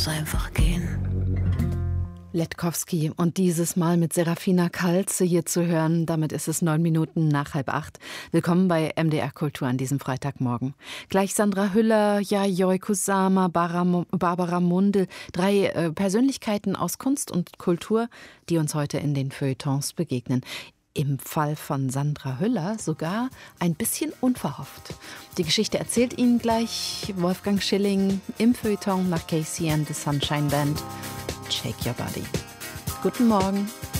muss einfach gehen. Letkowski und dieses Mal mit Serafina Kalze hier zu hören. Damit ist es 9 Minuten nach 7:30. Willkommen bei MDR Kultur an diesem Freitagmorgen. Gleich Sandra Hüller, Yayoi Kusama, Barbara Mundel. 3 Persönlichkeiten aus Kunst und Kultur, die uns heute in den Feuilletons begegnen. Im Fall von Sandra Hüller sogar ein bisschen unverhofft. Die Geschichte erzählt Ihnen gleich Wolfgang Schilling im Feuilleton nach Casey and the Sunshine Band. Shake Your Body. Guten Morgen.